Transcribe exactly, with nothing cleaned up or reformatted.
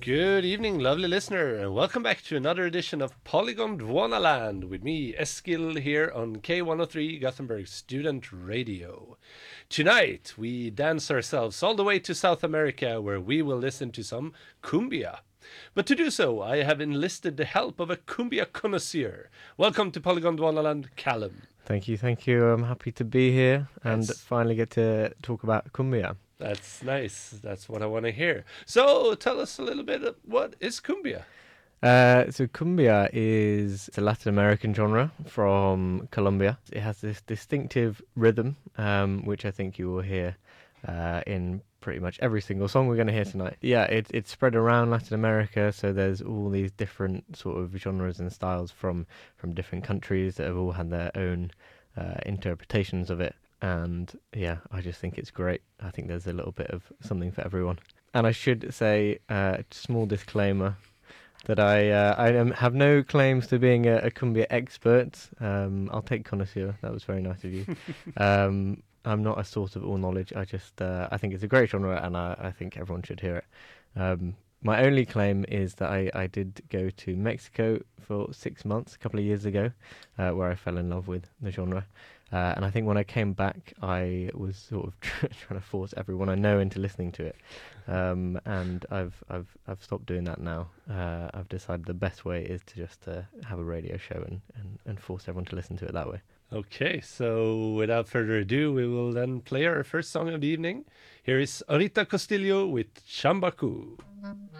Good evening, lovely listener, and welcome back to another edition of Polygon Dwanaland with me, Eskil, here on K one oh three Gothenburg Student Radio. Tonight, we dance ourselves all the way to South America, where we will listen to some cumbia. But to do so, I have enlisted the help of a cumbia connoisseur. Welcome to Polygon Dwanaland, Callum. Thank you, thank you. I'm happy to be here and Yes. finally get to talk about cumbia. That's nice. That's what I want to hear. So, tell us a little bit of what is cumbia? Uh, so cumbia is a Latin American genre from Colombia. It has this distinctive rhythm, um, which I think you will hear uh, in pretty much every single song we're going to hear tonight. Yeah, it, it's spread around Latin America, so there's all these different sort of genres and styles from, from different countries that have all had their own uh, interpretations of it. And yeah, I just think it's great. I think there's a little bit of something for everyone. And I should say, uh, small disclaimer, that I uh, I am, have no claims to being a, a cumbia expert. Um, I'll take connoisseur. That was very nice of you. um, I'm not a source of all knowledge. I just uh, I think it's a great genre, and I, I think everyone should hear it. Um, my only claim is that I, I did go to Mexico for six months a couple of years ago, uh, where I fell in love with the genre. Uh, and I think when I came back, I was sort of trying to force everyone I know into listening to it. Um, and I've I've I've stopped doing that now. Uh, I've decided the best way is to just uh, have a radio show and, and, and force everyone to listen to it that way. Okay, so without further ado, we will then play our first song of the evening. Here is Arita Castillo with Chambaku.